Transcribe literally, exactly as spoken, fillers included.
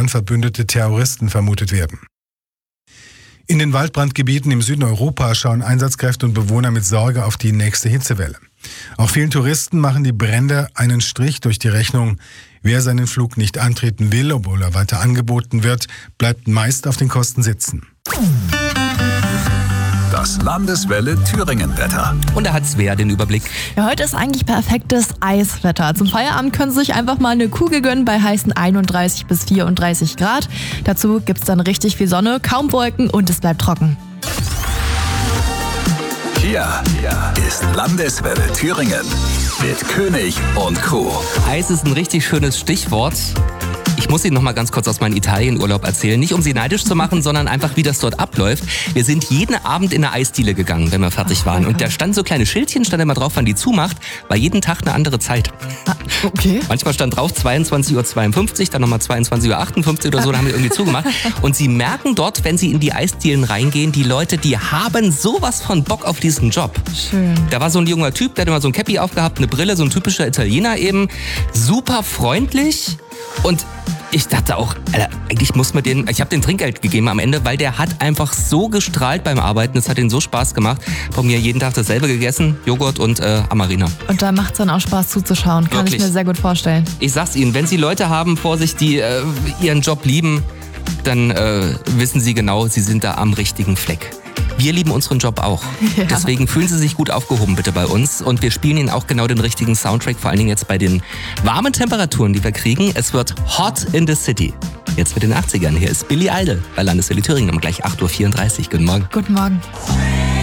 Iran verbündete Terroristen vermutet werden. In den Waldbrandgebieten im Süden Europas schauen Einsatzkräfte und Bewohner mit Sorge auf die nächste Hitzewelle. Auch vielen Touristen machen die Brände einen Strich durch die Rechnung. Wer seinen Flug nicht antreten will, obwohl er weiter angeboten wird, bleibt meist auf den Kosten sitzen. Das Landeswelle Thüringen-Wetter. Und da hat Svea den Überblick. Ja, heute ist eigentlich perfektes Eiswetter. Zum Feierabend können Sie sich einfach mal eine Kugel gönnen bei heißen einunddreißig bis vierunddreißig Grad. Dazu gibt es dann richtig viel Sonne, kaum Wolken und es bleibt trocken. Hier ist Landeswelle Thüringen mit König und Co. Eis ist ein richtig schönes Stichwort. Ich muss Ihnen noch mal ganz kurz aus meinem Italienurlaub erzählen. Nicht um Sie neidisch zu machen, sondern einfach, wie das dort abläuft. Wir sind jeden Abend in eine Eisdiele gegangen, wenn wir fertig waren. Und da stand so kleine Schildchen, stand immer drauf, wann die zumacht. War jeden Tag eine andere Zeit. Okay. Manchmal stand drauf zweiundzwanzig Uhr zweiundfünfzig, dann nochmal zweiundzwanzig Uhr achtundfünfzig oder so, da haben wir irgendwie zugemacht. Und Sie merken dort, wenn Sie in die Eisdielen reingehen, die Leute, die haben sowas von Bock auf diesen Job. Schön. Da war so ein junger Typ, der hat immer so ein Cappy aufgehabt, eine Brille, so ein typischer Italiener eben. Super freundlich. Und ich dachte auch, Alter, eigentlich muss man den, ich habe den Trinkgeld gegeben am Ende, weil der hat einfach so gestrahlt beim Arbeiten, es hat ihm so Spaß gemacht. Von mir jeden Tag dasselbe gegessen, Joghurt und äh, Amarina. Und da macht es dann auch Spaß zuzuschauen, kann Wirklich. ich mir sehr gut vorstellen. Ich sag's Ihnen, wenn Sie Leute haben vor sich, die äh, ihren Job lieben, dann äh, wissen Sie genau, Sie sind da am richtigen Fleck. Wir lieben unseren Job auch. Ja. Deswegen fühlen Sie sich gut aufgehoben bitte bei uns. Und wir spielen Ihnen auch genau den richtigen Soundtrack, vor allen Dingen jetzt bei den warmen Temperaturen, die wir kriegen. Es wird Hot in the City. Jetzt mit den achtzigern. Hier ist Billy Idol bei Landeswelle Thüringen um gleich acht Uhr vierunddreißig. Guten Morgen. Guten Morgen.